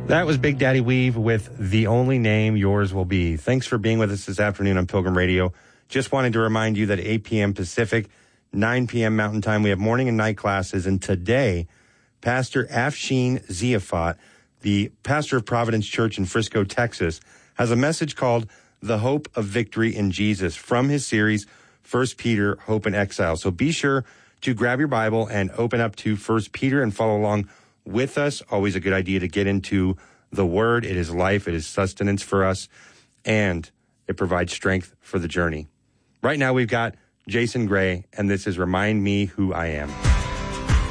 That was Big Daddy Weave with The Only Name Yours Will Be. Thanks for being with us this afternoon on Pilgrim Radio. Just wanted to remind you that 8 p.m. Pacific, 9 p.m. Mountain Time, we have morning and night classes. And today, Pastor Afshin Ziafat, the pastor of Providence Church in Frisco, Texas, has a message called The Hope of Victory in Jesus from his series, 1 Peter, Hope in Exile. So be sure to grab your Bible and open up to 1 Peter and follow along with us. Always a good idea to get into the Word. It is life. It is sustenance for us. And it provides strength for the journey. Right now we've got Jason Gray, and this is Remind Me Who I Am.